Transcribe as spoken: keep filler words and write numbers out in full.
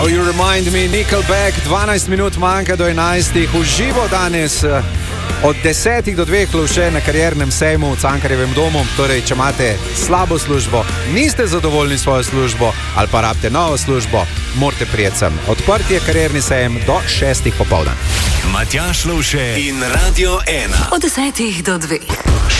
How you remind me, Nickelback, dvanajst minut manjka do enajstih, v živo danes od desetih do dveh luše na kariernem sejmu v Cankarjevem domu. Torej, če imate slabo službo, niste zadovoljni s svojo službo ali pa rabite novo službo, morate prijeti sem. Odprt je karierni sejem do šestih popoldan. Matjaž Lovše in Radio ena. Od desetih do dveh.